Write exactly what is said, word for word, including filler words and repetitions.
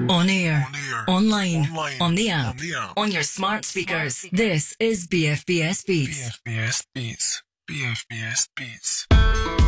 On air, On air, online, online, on the app, on the app, on your smart speakers. This is B F B S Beats. B F B S Beats, B F B S Beats.